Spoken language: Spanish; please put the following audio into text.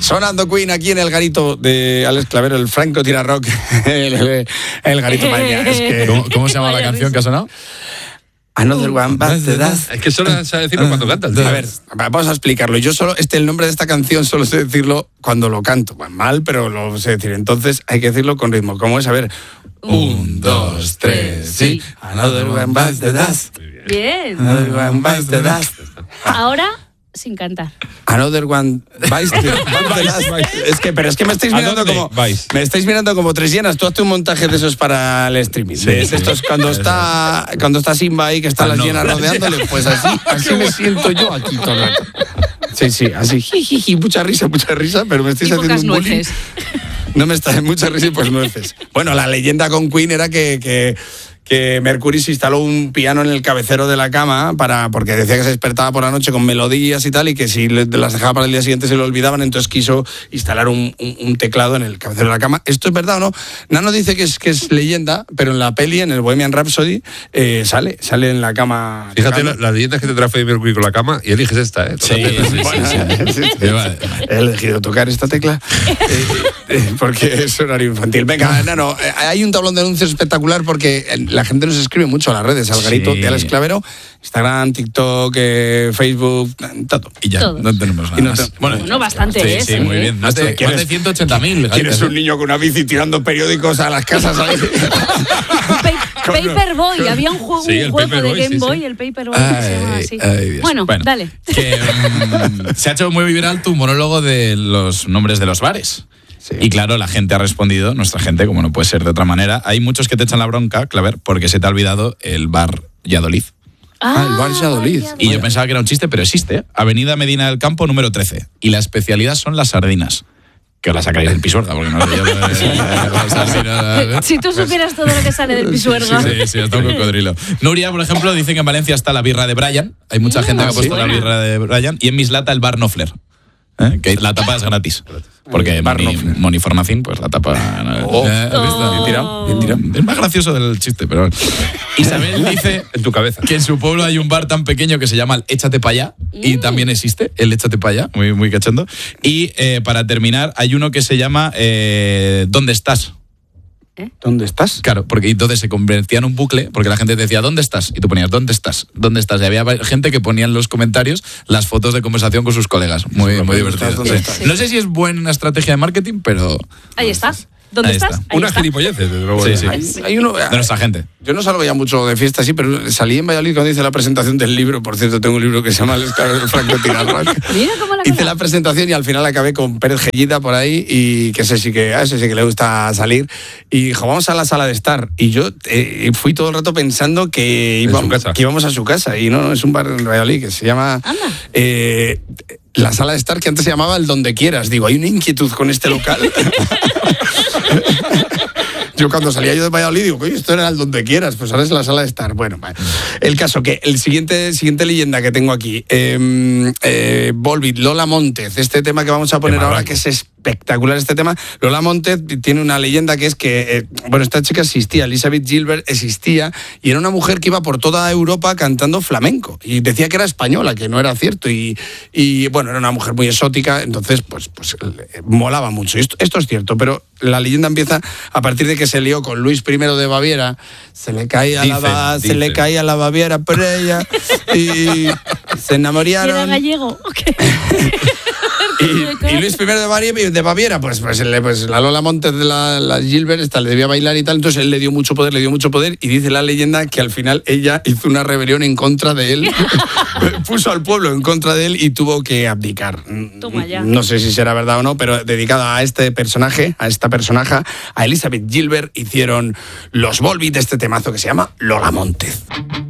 Sonando Queen aquí en el garito de Alex Clavero, el Franco Tira Rock, el garito, madre mía, es que... ¿Cómo se llama la canción que ha sonado? Another One Bites the Dust. Es que solo sabe decirlo cuando canta el tío. A ver, vamos a explicarlo. Yo solo, el nombre de esta canción solo sé decirlo cuando lo canto. Mal, pero lo sé decir. Entonces hay que decirlo con ritmo. ¿Cómo es? A ver. 1, 2, 3, sí. Another One Bites the Dust. Bien. Another One Bites the Dust. Ahora, sin cantar. Another One Bites the Dust. Pero es que me estáis mirando como tres llenas. Tú hazte un montaje de esos para el streaming. Sí, de estos cuando está Simba ahí, que están las llenas rodeándole, pues así me siento yo aquí todo el rato. Sí, así, jijiji, mucha risa, pero me estáis haciendo un bullying. No me está mucha risa y pues nueces. Bueno, la leyenda con Queen era que Mercury se instaló un piano en el cabecero de la cama porque decía que se despertaba por la noche con melodías y tal, y que si las dejaba para el día siguiente se lo olvidaban, entonces quiso instalar un teclado en el cabecero de la cama. ¿Esto es verdad o no? Nano dice que es leyenda, pero en la peli, en el Bohemian Rhapsody, sale en la cama. Fíjate las leyendas que te trae Freddie Mercury con la cama y eliges esta, ¿eh? Sí. He elegido tocar esta tecla porque es horario infantil. Venga, Nano, hay un tablón de anuncios espectacular porque la gente nos escribe mucho a las redes, al garito de Alex Clavero, Instagram, TikTok, Facebook, todo. Y ya, todo. No tenemos nada más. Bueno, bastante. Sí, muy bien. Más de 180.000. ¿Quieres un niño con una bici tirando periódicos a las casas ahí? Paperboy, había un juego, de Game Boy, el Paperboy, que se llama así. Bueno, dale. Que, se ha hecho muy viral tu monólogo de los nombres de los bares. Sí. Y claro, la gente ha respondido, nuestra gente, como no puede ser de otra manera. Hay muchos que te echan la bronca, Claver, porque se te ha olvidado el bar Lladolid. El bar Lladolid. Y yo pensaba que era un chiste, pero existe. Avenida Medina del Campo, número 13. Y la especialidad son las sardinas. Que os las sacaréis del Pisuerga, porque no sé yo. Si tú supieras todo lo que sale del Pisuerga. Sí, hasta un cocodrilo. Nuria, por ejemplo, dice que en Valencia está la birra de Brian. Hay mucha gente que ha puesto la birra de Brian. Y en Mislata el bar Nofler. Que la tapa es gratis. Porque Moniformacin, pues la tapa. Bien tirado. Es más gracioso del chiste, pero. Isabel dice en tu cabeza que en su pueblo hay un bar tan pequeño que se llama el Échate pa' allá. Y también existe el Échate pa' allá. Muy, muy cachondo. Y para terminar, hay uno que se llama ¿Dónde estás? ¿Dónde estás? Claro, porque entonces se convertía en un bucle, porque la gente te decía, ¿dónde estás? Y tú ponías, ¿dónde estás? ¿Dónde estás? Y había gente que ponía en los comentarios las fotos de conversación con sus colegas. Muy divertido. Sí. No sé si es buena estrategia de marketing, pero... Ahí estás. ¿Dónde estás? Unas gilipolleces, desde luego. Sí. Hay uno de nuestra gente. Yo no salgo ya mucho de fiesta, sí, pero salí en Valladolid cuando hice la presentación del libro. Por cierto, tengo un libro que se llama El Franco Tira Rock. Mira cómo la hice la presentación y al final acabé con Pérez Gellida por ahí, y que a ese sí que le gusta salir. Y dijo, vamos a la sala de estar. Y yo fui todo el rato pensando que íbamos a su casa. Y no, es un bar en Valladolid que se llama... la sala de estar, que antes se llamaba el Donde Quieras. Digo, hay una inquietud con este local. Yo cuando salía yo de Valladolid digo, oye, esto era el Donde Quieras, pues ahora es la sala de estar. Bueno, el caso que el siguiente leyenda que tengo aquí, Volbeat, Lola Montez, este tema que vamos a poner ahora, que es espectacular este tema. Lola Montez tiene una leyenda que es que, esta chica existía, Elizabeth Gilbert existía, y era una mujer que iba por toda Europa cantando flamenco, y decía que era española, que no era cierto, y bueno, era una mujer muy exótica, entonces pues molaba mucho. Esto es cierto, pero la leyenda empieza a partir de que se lió con Luis I de Baviera, se le caía la Baviera por ella, y se enamoraron. ¿Era gallego? Okay. Y Luis I de Baviera, pues la Lola Montez de la Gilbert le debía bailar y tal, entonces él le dio mucho poder, y dice la leyenda que al final ella hizo una rebelión en contra de él, puso al pueblo en contra de él y tuvo que abdicar. Toma ya. No sé si será verdad o no, pero dedicada a esta personaje, a Elizabeth Gilbert, hicieron los Volbeat este temazo que se llama Lola Montez.